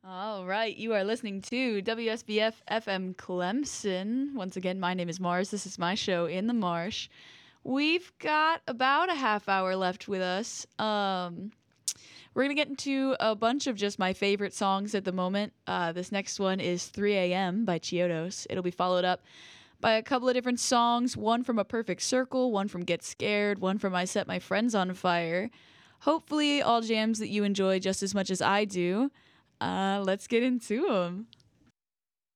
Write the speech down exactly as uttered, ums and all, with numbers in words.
All right, you are listening to W S B F F M Clemson. Once again, my name is Mars. This is my show in the marsh. We've got about a half hour left with us. Um, we're gonna get into a bunch of just my favorite songs at the moment. Uh, this next one is three a m by Chiodos. It'll be followed up by a couple of different songs. One from A Perfect Circle, one from Get Scared, one from I Set My Friends on Fire. Hopefully, all jams that you enjoy just as much as I do. Uh, let's get into them.